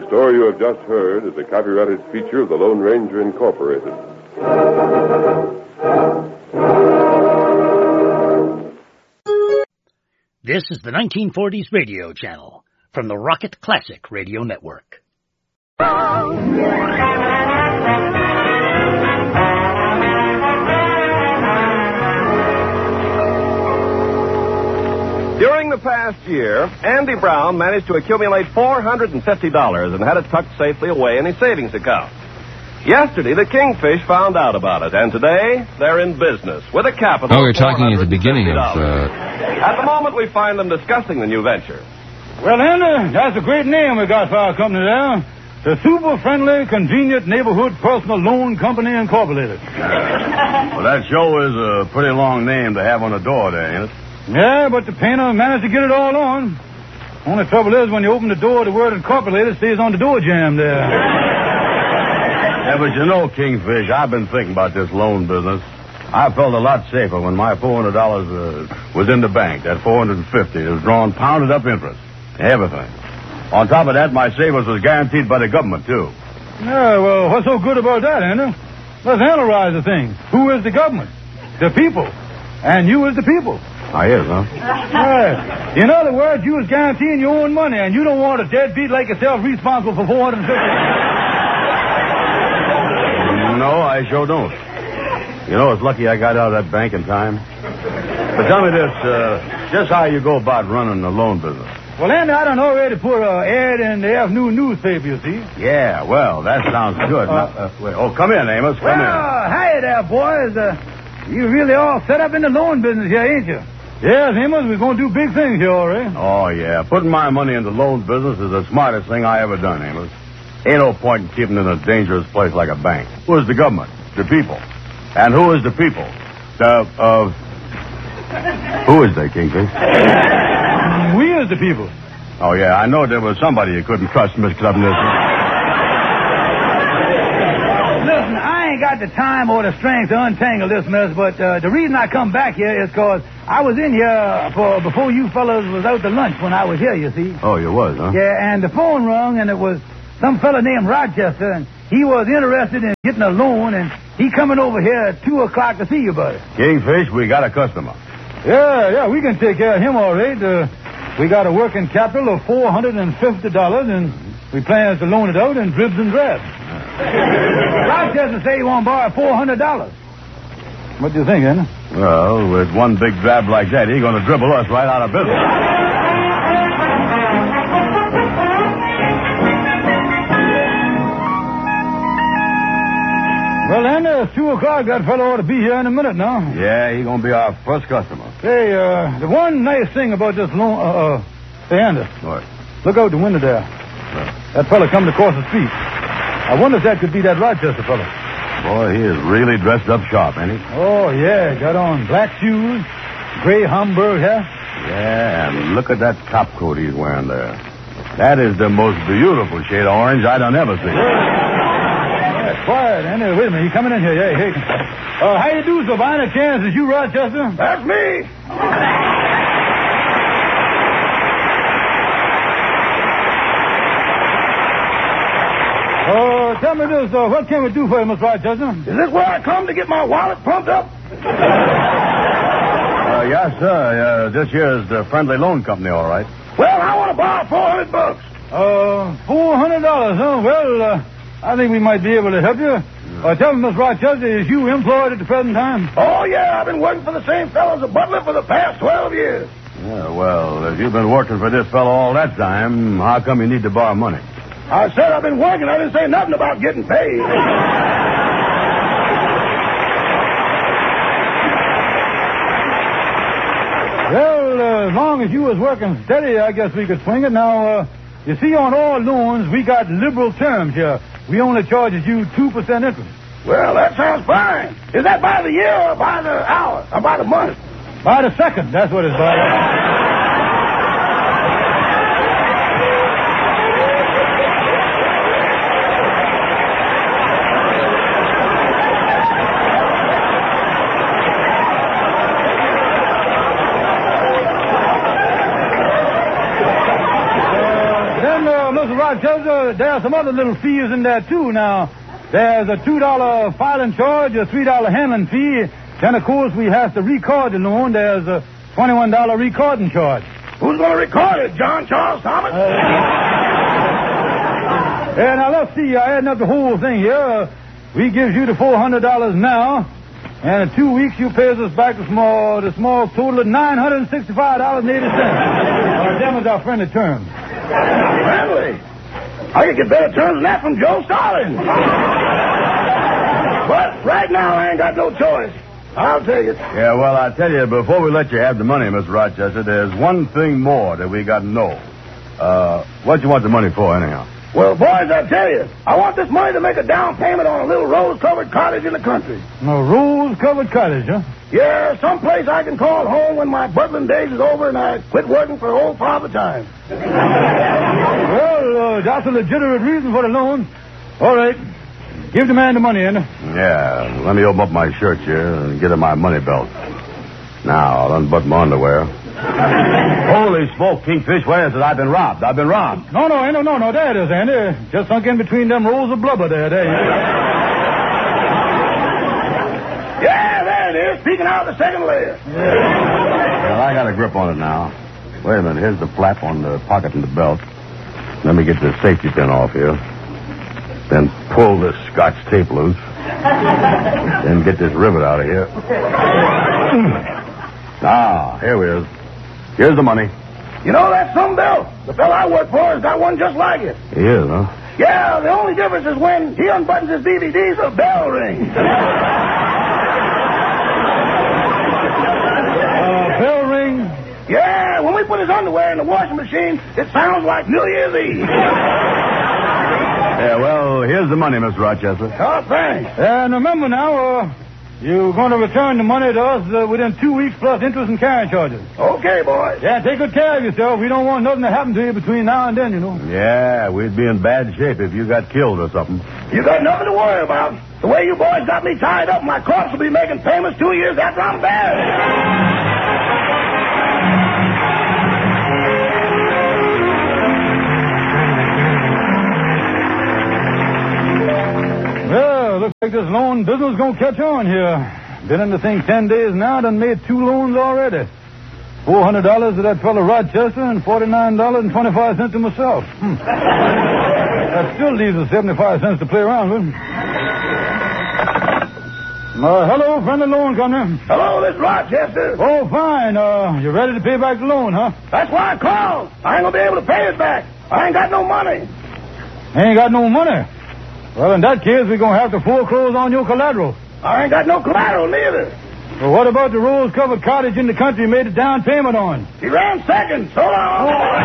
story you have just heard is a copyrighted feature of the Lone Ranger Incorporated. This is the 1940s radio channel from the Rocket Classic Radio Network. During the past year, Andy Brown managed to accumulate $450 and had it tucked safely away in his savings account. Yesterday, the Kingfish found out about it, and today they're in business with a capital. Oh, we were talking at the beginning of... At the moment, we find them discussing the new venture. Well, Andy, that's a great name we got for our company there. The Super Friendly, Convenient Neighborhood Personal Loan Company Incorporated. Well, that sure is a pretty long name to have on the door there, ain't it? Yeah, but the painter managed to get it all on. Only trouble is when you open the door, the word Incorporated stays on the door jamb there. Yeah, but you know, Kingfish, I've been thinking about this loan business. I felt a lot safer when my $400 was in the bank. That $450 was drawing pounded up interest. Everything. On top of that, my savings was guaranteed by the government, too. Yeah, well, what's so good about that, Andy? Let's analyze the thing. Who is the government? The people. And you is the people. I is, huh? Right. In other words, you is guaranteeing your own money, and you don't want a deadbeat like yourself responsible for $450. No, I sure don't. You know, it's lucky I got out of that bank in time. But tell me this, just how you go about running a loan business. Well, Andy, I done already put an ad in the afternoon newspaper, you see. Yeah, well, that sounds good. Come in, Amos. Come in. Hi there, boys. You really all set up in the loan business here, ain't you? Yes, Amos, we're going to do big things here, all right. Oh, yeah. Putting my money in the loan business is the smartest thing I ever done, Amos. Ain't no point in keeping it in a dangerous place like a bank. Who is the government? The people. And who is the people? Who is they, Kingfish? We is the people. Oh, yeah, I know there was somebody you couldn't trust mixed up in this. Listen, I ain't got the time or the strength to untangle this mess, but the reason I come back here is because I was in here before you fellas was out to lunch when I was here, you see. Oh, you was, huh? Yeah, and the phone rung, and it was some fella named Rochester, and he was interested in getting a loan, and he coming over here at 2 o'clock to see you, buddy. Kingfish, we got a customer. Yeah, we can take care of him all right. We got a working capital of $450, and we plan to loan it out in dribs and drabs. Rochester say he won't borrow $400. What do you think, Andy? Well, with one big drab like that, he's going to dribble us right out of business. Well, Andy, it's 2 o'clock. That fellow ought to be here in a minute now. Yeah, he's going to be our first customer. Hey, the one nice thing about this loan... Hey, Andy. What? Look out the window there. That fella coming across the street. I wonder if that could be that Rochester fella. Boy, he is really dressed up sharp, ain't he? Oh, yeah. Got on black shoes, gray Hamburg hat. Yeah, and look at that top coat he's wearing there. That is the most beautiful shade of orange I done ever seen. Quiet, Andy. Wait a minute. He's coming in here. Hey. How you do, so by any chance? Is you Rochester? That's me. Tell me this, what can we do for you, Miss Rochester? Is this where I come to get my wallet pumped up? Yes, sir. This here is the Friendly Loan Company, all right. Well, I want to borrow $400. $400, huh? Well, I think we might be able to help you. Tell me, Miss Rochester, is you employed at the present time? Oh, yeah. I've been working for the same fellow as a butler for the past 12 years. Yeah, well, if you've been working for this fellow all that time, how come you need to borrow money? I said I've been working. I didn't say nothing about getting paid. Well, as long as you was working steady, I guess we could swing it. Now, you see, on all loans, we got liberal terms here. We only charges you 2% interest. Well, that sounds fine. Is that by the year or by the hour or by the month? By the second. That's what it's by. then, Mr. Rochester, there are some other little fees in there, too. Now, there's a $2 filing charge, a $3 handling fee. Then, of course, we have to record the loan. There's a $21 recording charge. Who's going to record it, John Charles Thomas? Yeah, now, let's see. Adding up the whole thing here. We gives you the $400 now, and in 2 weeks you pays us back the small total of $965.80. Them is our friendly terms. Friendly? I could get better terms than that from Joe Stalin. But right now I ain't got no choice. I'll tell you. Yeah, well, I tell you, before we let you have the money, Mr. Rochester, there's one thing more that we got to know. What you want the money for, anyhow? Well, boys, I tell you, I want this money to make a down payment on a little rose-covered cottage in the country. A rose-covered cottage, huh? Yeah, someplace I can call home when my butling days is over and I quit working for old Father Time. Well, that's a legitimate reason for the loan. All right. Give the man the money, Andy. Yeah, let me open up my shirt here and get in my money belt. Now, I'll unbutton my underwear. Holy smoke, Kingfish, where is it? I've been robbed. No, Andy, no. There it is, Andy. Just sunk in between them rolls of blubber there. Yeah, there it is, peeking out the second layer. Well, I got a grip on it now. Wait a minute, here's the flap on the pocket in the belt. Let me get the safety pin off here. Then pull this Scotch tape loose. Then get this rivet out of here. Ah, here we is. Here's the money. You know that some bell? The fellow I work for has got one just like it. He is, huh? Yeah, the only difference is when he unbuttons his DVDs, a bell rings. Bell ring? Yeah, when we put his underwear in the washing machine, it sounds like New Year's Eve. Yeah, well, here's the money, Mr. Rochester. Oh, thanks. And remember now, you're going to return the money to us within 2 weeks plus interest and carrying charges. Okay, boys. Yeah, take good care of yourself. We don't want nothing to happen to you between now and then, you know. Yeah, we'd be in bad shape if you got killed or something. You got nothing to worry about. The way you boys got me tied up, my corpse will be making payments 2 years after I'm buried. Well, looks like this loan business is going to catch on here. Been in the thing 10 days now, done made 2 loans already. $400 to that fellow Rochester and $49.25 to myself. That still leaves us 75 cents to play around with. Hello, friendly loan company. Hello, this is Rochester. Oh, fine. You ready to pay back the loan, huh? That's why I called. I ain't going to be able to pay it back. I ain't got no money. Ain't got no money? Well, in that case, we're going to have to foreclose on your collateral. I ain't got no collateral neither. Well, what about the rose-covered cottage in the country you made a down payment on? He ran second. So long.